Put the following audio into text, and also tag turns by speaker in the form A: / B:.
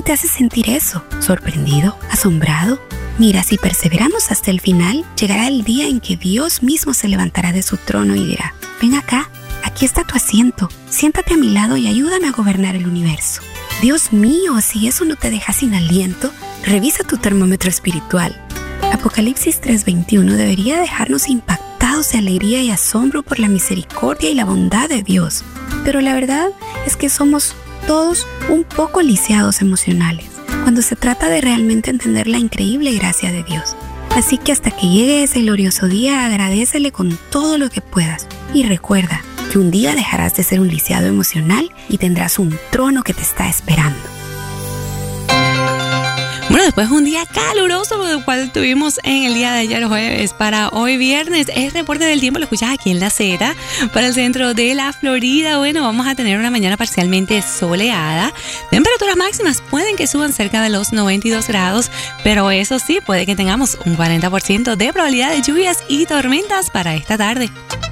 A: te hace sentir eso? ¿Sorprendido? ¿Asombrado? Mira, si perseveramos hasta el final, llegará el día en que Dios mismo se levantará de su trono y dirá: ven acá, aquí está tu asiento, siéntate a mi lado y ayúdame a gobernar el universo. Dios mío, si eso no te deja sin aliento, revisa tu termómetro espiritual. Apocalipsis 3:21 debería dejarnos impactados de alegría y asombro por la misericordia y la bondad de Dios. Pero la verdad es que somos todos un poco lisiados emocionales cuando se trata de realmente entender la increíble gracia de Dios. Así que hasta que llegue ese glorioso día, agradécele con todo lo que puedas. Y recuerda que un día dejarás de ser un lisiado emocional y tendrás un trono que te está esperando.
B: Bueno, después de un día caluroso, el cual tuvimos en el día de ayer jueves, para hoy viernes, el reporte del tiempo lo escuchas aquí en La Z. Para el centro de la Florida, bueno, vamos a tener una mañana parcialmente soleada. Temperaturas máximas pueden que suban cerca de los 92 grados, pero eso sí, puede que tengamos un 40% de probabilidad de lluvias y tormentas para esta tarde.